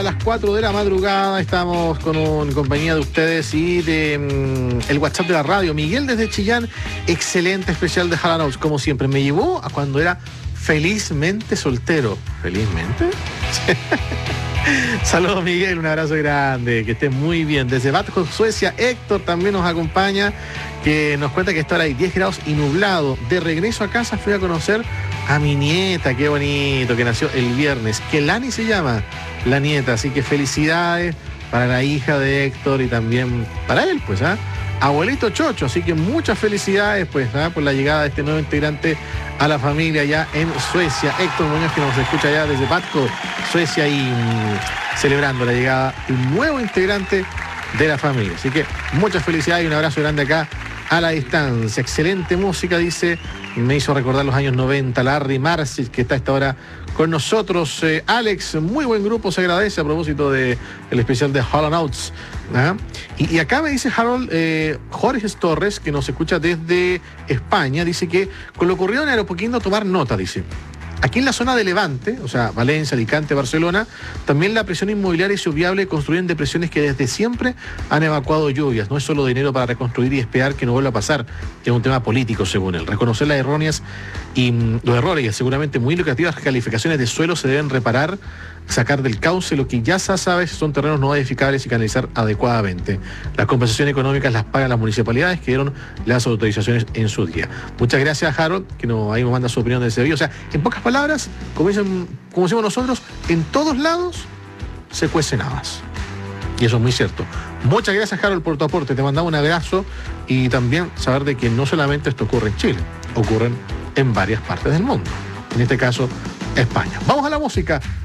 a las 4 de la madrugada. Estamos con compañía de ustedes y de el WhatsApp de la radio. Miguel desde Chillán, excelente especial de Hall & Oates. Como siempre, me llevó a cuando era felizmente soltero. ¿Felizmente? Saludos, Miguel, un abrazo grande, que esté muy bien. Desde Batco, Suecia, Héctor también nos acompaña, que nos cuenta que está ahora hay 10 grados y nublado. De regreso a casa fui a conocer a mi nieta, qué bonito, que nació el viernes. Kelani se llama la nieta, así que felicidades para la hija de Héctor y también para él, pues, abuelito Chocho, así que muchas felicidades, pues, por la llegada de este nuevo integrante a la familia allá en Suecia. Héctor Muñoz, que nos escucha allá desde Batco, Suecia, y celebrando la llegada de un nuevo integrante de la familia. Así que muchas felicidades y un abrazo grande acá a la distancia. Excelente música, dice, me hizo recordar los años 90, Larry Marcis, que está a esta hora con nosotros. Alex, muy buen grupo, se agradece a propósito del especial de Hall & Oates. Y acá me dice Harold Jorge Torres, que nos escucha desde España, dice que con lo ocurrido en Aeropoquindo tomar nota, dice. Aquí en la zona de Levante, o sea, Valencia, Alicante, Barcelona, también la presión inmobiliaria es obviable construir en depresiones que desde siempre han evacuado lluvias. No es solo dinero para reconstruir y esperar que no vuelva a pasar, que es un tema político, según él. Reconocer las erróneas y los errores y seguramente muy lucrativas calificaciones de suelo se deben reparar, sacar del cauce lo que ya se sabe son terrenos no edificables y canalizar adecuadamente. Las compensaciones económicas las pagan las municipalidades que dieron las autorizaciones en su día. Muchas gracias, Harold, que ahí nos manda su opinión de ese video. O sea, en pocas palabras, como decimos nosotros, en todos lados se cuecen habas. Y eso es muy cierto. Muchas gracias, Harold, por tu aporte. Te mandamos un abrazo y también saber de que no solamente esto ocurre en Chile, ocurren en varias partes del mundo. En este caso, España. Vamos a la música.